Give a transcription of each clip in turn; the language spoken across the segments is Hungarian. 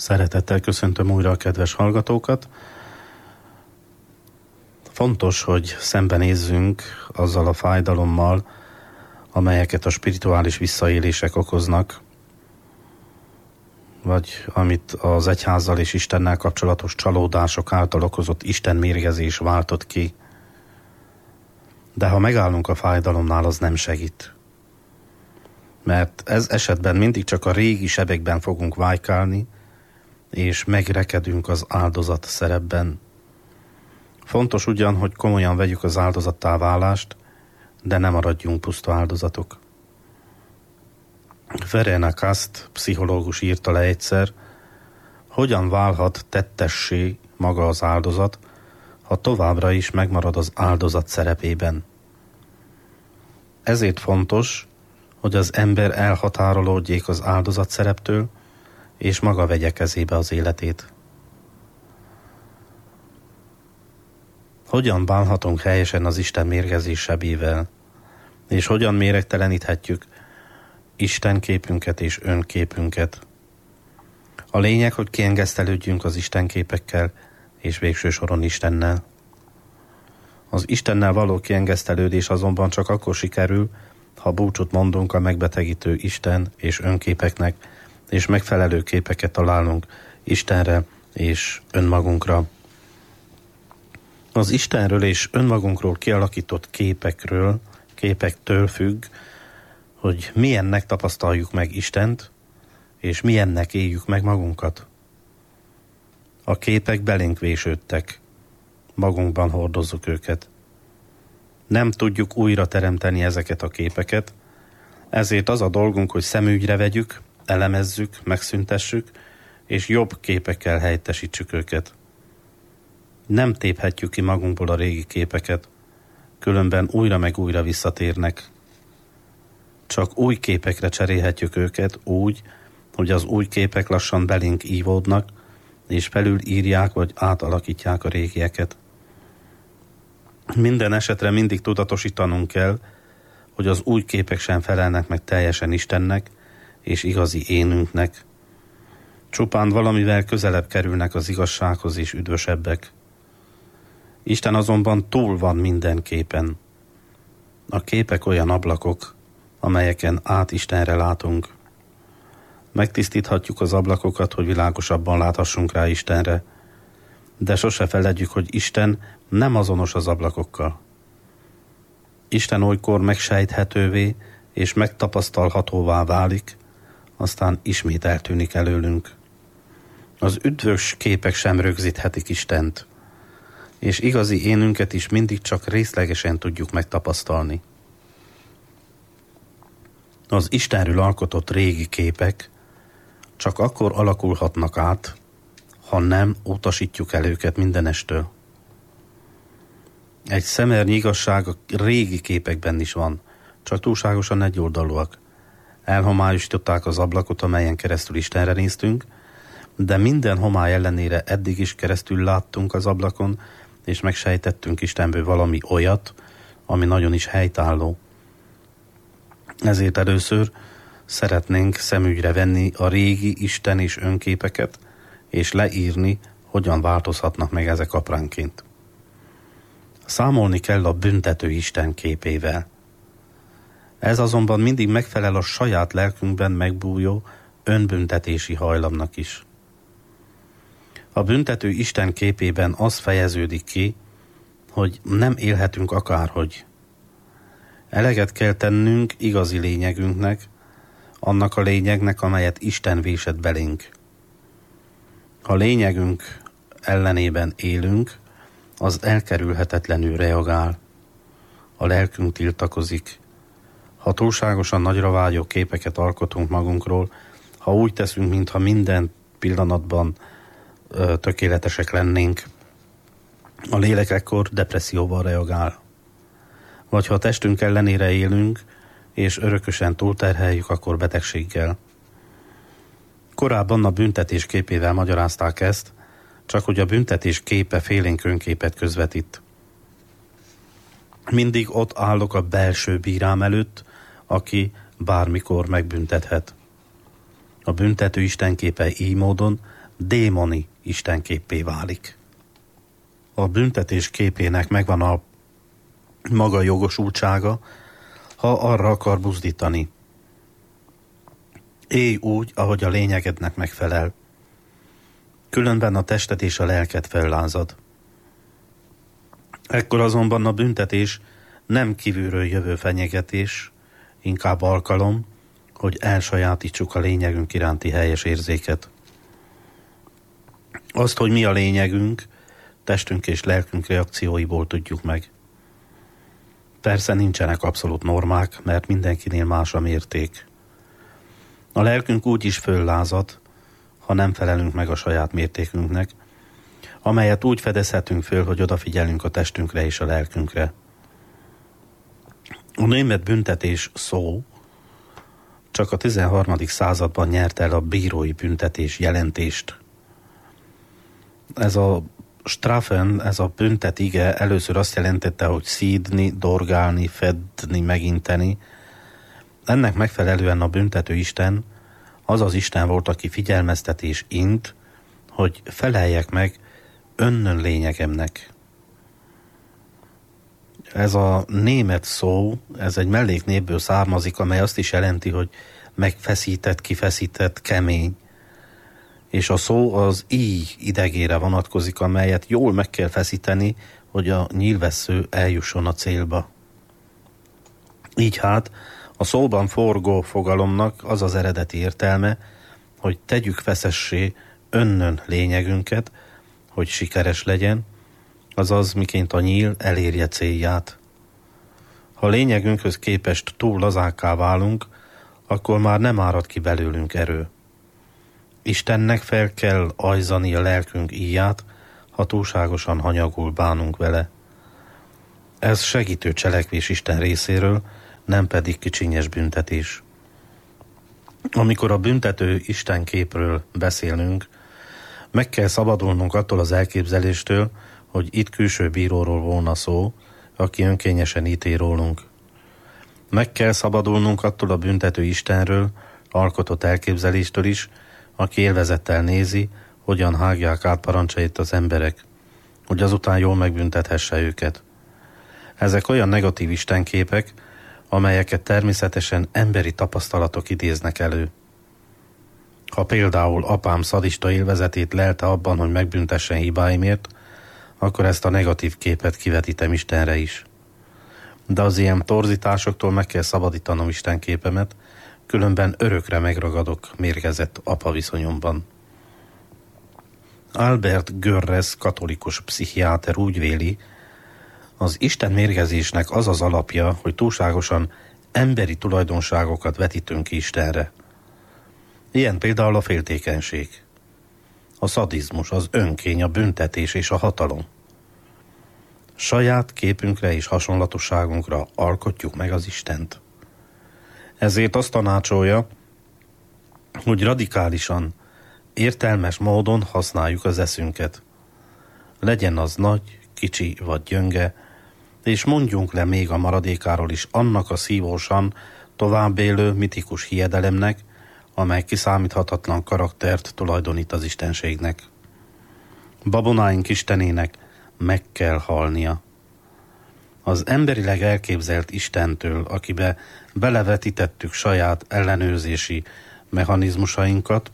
Szeretettel köszöntöm újra a kedves hallgatókat. Fontos, hogy szembenézzünk azzal a fájdalommal, amelyeket a spirituális visszaélések okoznak, vagy amit az egyházzal és Istennel kapcsolatos csalódások által okozott istenmérgezés váltott ki. De ha megállunk a fájdalomnál, az nem segít. Mert ez esetben mindig csak a régi sebekben fogunk vájkálni, és megrekedünk az áldozat szerepben. Fontos ugyan, hogy komolyan vegyük az áldozattá válást, de nem maradjunk puszta áldozatok. Verena Kast pszichológus írta le egyszer, hogyan válhat tettessé maga az áldozat, ha továbbra is megmarad az áldozat szerepében. Ezért fontos, hogy az ember elhatárolódjék az áldozat szereptől, és maga vegye kezébe az életét. Hogyan bánhatunk helyesen az Isten mérgezés sebével, és hogyan méregteleníthetjük Isten képünket és önképünket. A lényeg, hogy kiengesztelődjünk az Isten képekkel, és végső soron Istennel. Az Istennel való kiengesztelődés azonban csak akkor sikerül, ha búcsút mondunk a megbetegítő Isten és önképeknek, és megfelelő képeket találunk Istenre és önmagunkra. Az Istenről és önmagunkról kialakított képektől függ, hogy milyennek tapasztaljuk meg Istent, és milyennek éljük meg magunkat. A képek belénk vésődtek, magunkban hordozzuk őket. Nem tudjuk újra teremteni ezeket a képeket, ezért az a dolgunk, hogy szemügyre vegyük, elemezzük, megszüntessük, és jobb képekkel helyettesítsük őket. Nem téphetjük ki magunkból a régi képeket, különben újra meg újra visszatérnek. Csak új képekre cserélhetjük őket úgy, hogy az új képek lassan belénk ívódnak, és felülírják vagy átalakítják a régieket. Minden esetre mindig tudatosítanunk kell, hogy az új képek sem felelnek meg teljesen Istennek és igazi énünknek. Csupán valamivel közelebb kerülnek az igazsághoz és üdvösebbek. Isten azonban túl van minden képen. A képek olyan ablakok, amelyeken át Istenre látunk. Megtisztíthatjuk az ablakokat, hogy világosabban láthassunk rá Istenre, de sose feledjük, hogy Isten nem azonos az ablakokkal. Isten olykor megsejthetővé és megtapasztalhatóvá válik, aztán ismét eltűnik előlünk. Az üdvös képek sem rögzíthetik Istent, és igazi énünket is mindig csak részlegesen tudjuk megtapasztalni. Az Istenről alkotott régi képek csak akkor alakulhatnak át, ha nem utasítjuk el őket mindenestől. Egy szemernyi igazság a régi képekben is van, csak túlságosan egyoldalúak. Elhomályosították az ablakot, amelyen keresztül Istenre néztünk, de minden homály ellenére eddig is keresztül láttunk az ablakon, és megsejtettünk Istenből valami olyat, ami nagyon is helytálló. Ezért először szeretnénk szemügyre venni a régi Isten és önképeket, és leírni, hogyan változhatnak meg ezek apránként. Számolni kell a büntető Isten képével. Ez azonban mindig megfelel a saját lelkünkben megbújó önbüntetési hajlamnak is. A büntető Isten képében az fejeződik ki, hogy nem élhetünk akárhogy. Eleget kell tennünk igazi lényegünknek, annak a lényegnek, amelyet Isten vésett belénk. Ha lényegünk ellenében élünk, az elkerülhetetlenül reagál. A lelkünk tiltakozik. Ha túlságosan nagyra vágyó képeket alkotunk magunkról, ha úgy teszünk, mintha minden pillanatban tökéletesek lennénk, a lélek ekkor depresszióval reagál. Vagy ha a testünk ellenére élünk, és örökösen túlterheljük, akkor betegséggel. Korábban a büntetés képével magyarázták ezt, csak hogy a büntetés képe félénk önképet közvetít. Mindig ott állok a belső bírám előtt, aki bármikor megbüntethet. A büntető Isten képe így módon démoni istenképpé válik. A büntetés képének megvan a maga jogosultsága, ha arra akar buzdítani. Élj úgy, ahogy a lényegednek megfelel. Különben a tested és a lelked fellázad. Ekkor azonban a büntetés nem kívülről jövő fenyegetés, inkább alkalom, hogy elsajátítsuk a lényegünk iránti helyes érzéket. Azt, hogy mi a lényegünk, testünk és lelkünk reakcióiból tudjuk meg. Persze nincsenek abszolút normák, mert mindenkinél más a mérték. A lelkünk úgy is föllázad, ha nem felelünk meg a saját mértékünknek, amelyet úgy fedezhetünk föl, hogy odafigyelünk a testünkre és a lelkünkre. A német büntetés szó csak a 13. században nyert el a bírói büntetés jelentést. Ez a strafen, ez a büntetige először azt jelentette, hogy szídni, dorgálni, fedni, meginteni. Ennek megfelelően a büntető Isten az az Isten volt, aki figyelmeztet és int, hogy feleljek meg önnön lényegemnek. Ez a német szó, ez egy melléknévből származik, amely azt is jelenti, hogy megfeszített, kifeszített, kemény. És a szó az íj idegére vonatkozik, amelyet jól meg kell feszíteni, hogy a nyílvessző eljusson a célba. Így hát a szóban forgó fogalomnak az az eredeti értelme, hogy tegyük feszessé önnön lényegünket, hogy sikeres legyen, azaz miként a nyíl elérje célját. Ha lényegünkhöz képest túl lazákká válunk, akkor már nem árad ki belőlünk erő. Istennek fel kell ajzani a lelkünk íját, ha túlságosan hanyagul bánunk vele. Ez segítő cselekvés Isten részéről, nem pedig kicsinyes büntetés. Amikor a büntető Isten képről beszélünk, meg kell szabadulnunk attól az elképzeléstől, hogy itt külső bíróról volna szó, aki önkényesen ítél rólunk. Meg kell szabadulnunk attól a büntető Istenről, alkotott elképzeléstől is, aki élvezettel nézi, hogyan hágják át parancsait az emberek, hogy azután jól megbüntethesse őket. Ezek olyan negatív istenképek, amelyeket természetesen emberi tapasztalatok idéznek elő. Ha például apám szadista élvezetét lelte abban, hogy megbüntessen hibáimért, akkor ezt a negatív képet kivetítem Istenre is. De az ilyen torzításoktól meg kell szabadítanom Isten képemet, különben örökre megragadok mérgezett apa viszonyomban. Albert Görres katolikus pszichiáter úgy véli, az Isten mérgezésnek az az alapja, hogy túlságosan emberi tulajdonságokat vetítünk ki Istenre. Ilyen például a féltékenység, a szadizmus, az önkény, a büntetés és a hatalom. Saját képünkre és hasonlatosságunkra alkotjuk meg az Istent. Ezért azt tanácsolja, hogy radikálisan, értelmes módon használjuk az eszünket. Legyen az nagy, kicsi vagy gyönge, és mondjunk le még a maradékáról is annak a szívósan továbbélő mitikus hiedelemnek, amely kiszámíthatatlan karaktert tulajdonít az istenségnek. Babonáink istenének meg kell halnia. Az emberileg elképzelt Istentől, akibe belevetítettük saját ellenőrzési mechanizmusainkat,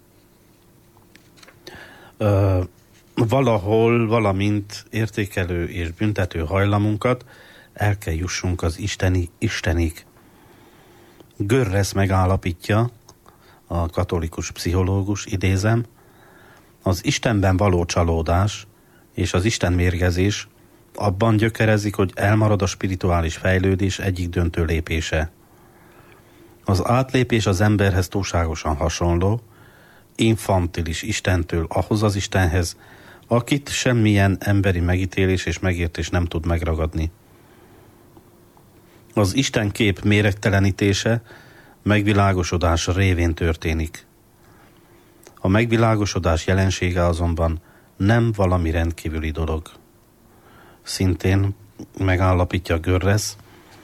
valahol, valamint értékelő és büntető hajlamunkat, el kell jussunk az isteni Istenig. Görres megállapítja, a katolikus pszichológus, idézem, az Istenben való csalódás és az Isten mérgezés abban gyökerezik, hogy elmarad a spirituális fejlődés egyik döntő lépése. Az átlépés az emberhez túlságosan hasonló, infantilis Istentől ahhoz az Istenhez, akit semmilyen emberi megítélés és megértés nem tud megragadni. Az Isten kép méregtelenítése megvilágosodás révén történik. A megvilágosodás jelensége azonban nem valami rendkívüli dolog. Szintén megállapítja Görres,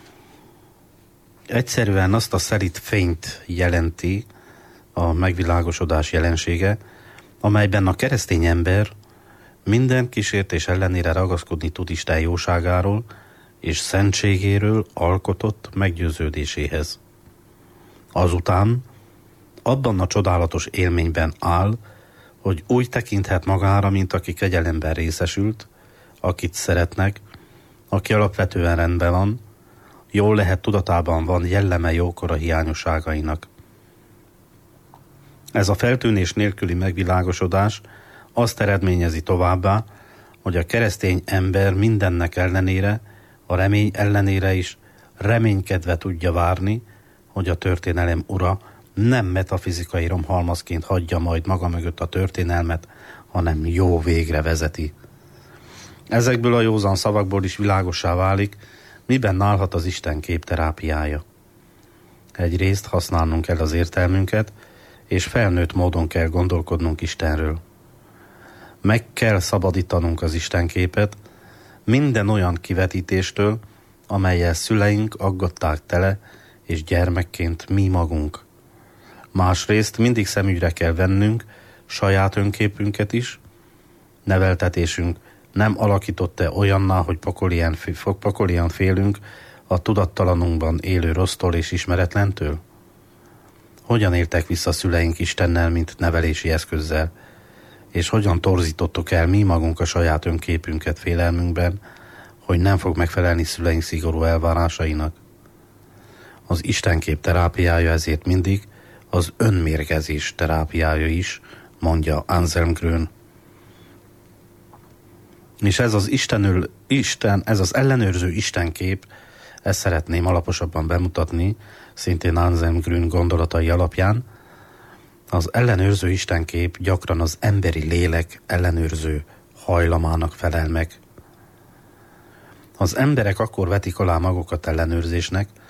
egyszerűen azt a szelíd fényt jelenti a megvilágosodás jelensége, amelyben a keresztény ember minden kísértés ellenére ragaszkodni tud Isten jóságáról és szentségéről alkotott meggyőződéséhez. Azután abban a csodálatos élményben áll, hogy úgy tekinthet magára, mint aki kegyelemben részesült, akit szeretnek, aki alapvetően rendben van, jól lehet tudatában van jelleme jókora hiányosságainak. Ez a feltűnés nélküli megvilágosodás azt eredményezi továbbá, hogy a keresztény ember mindennek ellenére, a remény ellenére is reménykedve tudja várni, hogy a történelem ura nem metafizikai romhalmazként hagyja majd maga mögött a történelmet, hanem jó végre vezeti. Ezekből a józan szavakból is világossá válik, miben állhat az Isten kép terápiája. Egyrészt használnunk kell az értelmünket, és felnőtt módon kell gondolkodnunk Istenről. Meg kell szabadítanunk az Istenképet minden olyan kivetítéstől, amellyel szüleink aggatták tele, és gyermekként mi magunk. Másrészt mindig szemügyre kell vennünk saját önképünket is, neveltetésünk nem alakított-e olyanná, hogy pokolian félünk a tudattalanunkban élő rossztól és ismeretlentől? Hogyan éltek vissza szüleink Istennel, mint nevelési eszközzel, és hogyan torzítottuk el mi magunk a saját önképünket félelmünkben, hogy nem fog megfelelni szüleink szigorú elvárásainak? Az Istenkép terápiája ezért mindig az önmérgezés terápiája is, mondja Anselm Grön. És ez az ellenőrző Istenkép, ezt szeretném alaposabban bemutatni, szintén Anselm Grön gondolatai alapján. Az ellenőrző Istenkép gyakran az emberi lélek ellenőrző hajlamának felel meg. Az emberek akkor vetik alá magukat ellenőrzésnek,